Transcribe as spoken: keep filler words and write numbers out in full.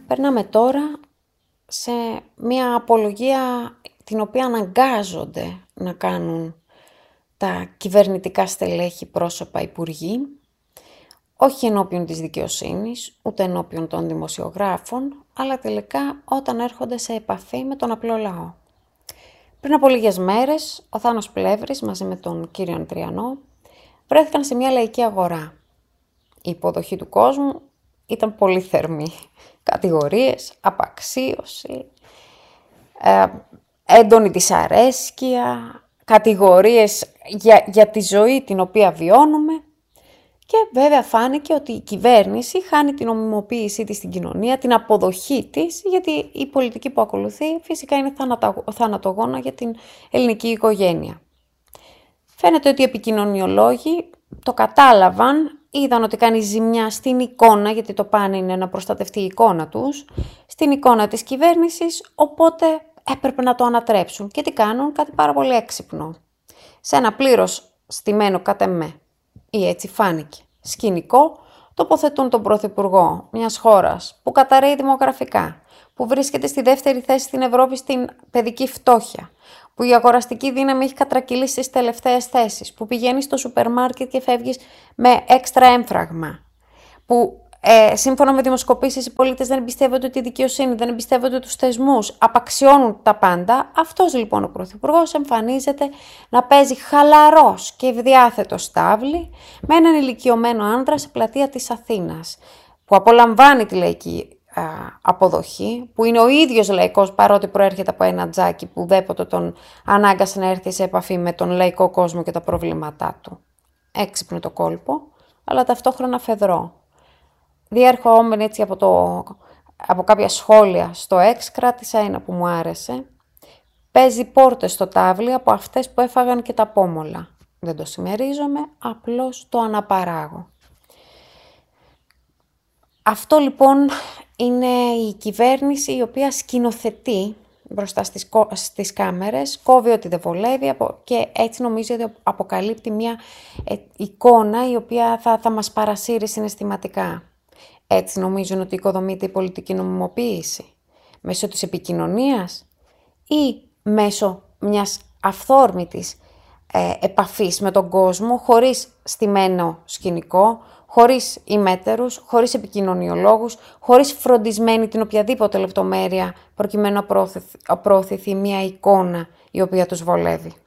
Περνάμε τώρα σε μια απολογία την οποία αναγκάζονται να κάνουν τα κυβερνητικά στελέχη, πρόσωπα, υπουργοί, όχι ενώπιον της δικαιοσύνης, ούτε ενώπιον των δημοσιογράφων, αλλά τελικά όταν έρχονται σε επαφή με τον απλό λαό. Πριν από λίγες μέρες, ο Θάνος Πλεύρης μαζί με τον κύριο Αντριανό βρέθηκαν σε μια λαϊκή αγορά. Η υποδοχή του κόσμου ήταν πολύ θερμή. Κατηγορίες, απαξίωση, ε, έντονη δυσαρέσκεια, κατηγορίες για, για τη ζωή την οποία βιώνουμε και βέβαια φάνηκε ότι η κυβέρνηση χάνει την νομιμοποίησή της στην κοινωνία, την αποδοχή της, γιατί η πολιτική που ακολουθεί φυσικά είναι θανατογόνα για την ελληνική οικογένεια. Φαίνεται ότι οι επικοινωνιολόγοι το κατάλαβαν, είδαν ότι κάνει ζημιά στην εικόνα, γιατί το πάνε είναι να προστατευτεί η εικόνα τους, στην εικόνα της κυβέρνησης, οπότε έπρεπε να το ανατρέψουν. Και τι κάνουν? Κάτι πάρα πολύ έξυπνο. Σε ένα πλήρως στημένο κατ' εμέ, ή έτσι φάνηκε, σκηνικό, τοποθετούν τον πρωθυπουργό μιας χώρας που καταρρέει δημογραφικά, που βρίσκεται στη δεύτερη θέση στην Ευρώπη στην παιδική φτώχεια, που η αγοραστική δύναμη έχει κατρακυλήσει στις τελευταίες θέσεις, που πηγαίνεις στο σούπερ μάρκετ και φεύγεις με έξτρα έμφραγμα, που ε, σύμφωνα με δημοσκοπήσεις οι πολίτες δεν εμπιστεύονται τη δικαιοσύνη, δεν εμπιστεύονται τους θεσμούς, απαξιώνουν τα πάντα. Αυτός λοιπόν ο πρωθυπουργός εμφανίζεται να παίζει χαλαρός και ευδιάθετο τάβλη με έναν ηλικιωμένο άντρα σε πλατεία της Αθήνας, που απολαμβάνει τη λαϊκή αποδοχή, που είναι ο ίδιος λαϊκός παρότι προέρχεται από ένα τζάκι που ουδέποτε τον ανάγκασε να έρθει σε επαφή με τον λαϊκό κόσμο και τα προβλήματά του. Έξυπνο το κόλπο, αλλά ταυτόχρονα φεδρό. Διερχόμενοι έτσι από, το, από κάποια σχόλια στο X, κράτησα ένα που μου άρεσε. Παίζει πόρτες στο τάβλι από αυτές που έφαγαν και τα πόμολα. Δεν το συμμερίζομαι, απλώς το αναπαράγω. Αυτό λοιπόν είναι η κυβέρνηση η οποία σκηνοθετεί μπροστά στις, στις κάμερες, κόβει ό,τι δεν βολεύει και έτσι νομίζω ότι αποκαλύπτει μια ε, εικόνα η οποία θα, θα μας παρασύρει συναισθηματικά. Έτσι νομίζουν ότι οικοδομείται η πολιτική νομιμοποίηση, μέσω της επικοινωνίας ή μέσω μιας αυθόρμητης ε, επαφής με τον κόσμο, χωρίς στημένο σκηνικό, χωρίς ημέτερους, χωρίς επικοινωνιολόγους, χωρίς φροντισμένη την οποιαδήποτε λεπτομέρεια προκειμένου να προωθηθεί μια εικόνα η οποία τους βολεύει.